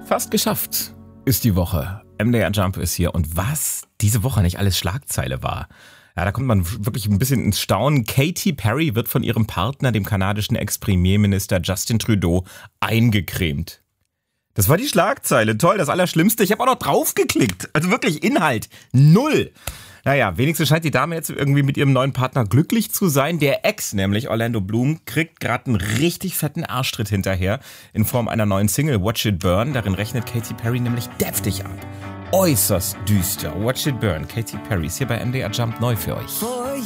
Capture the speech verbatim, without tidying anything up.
Fast geschafft ist die Woche. M D R Jump ist hier. Und was diese Woche nicht alles Schlagzeile war. Ja, da kommt man wirklich ein bisschen ins Staunen. Katy Perry wird von ihrem Partner, dem kanadischen Ex-Premierminister Justin Trudeau, eingecremt. Das war die Schlagzeile. Toll, das Allerschlimmste. Ich habe auch noch draufgeklickt. Also wirklich Inhalt. Null. Naja, wenigstens scheint die Dame jetzt irgendwie mit ihrem neuen Partner glücklich zu sein. Der Ex, nämlich Orlando Bloom, kriegt gerade einen richtig fetten Arschtritt hinterher in Form einer neuen Single, Watch It Burn. Darin rechnet Katy Perry nämlich deftig ab. Äußerst düster. Watch It Burn. Katy Perry ist hier bei M D R Jump neu für euch.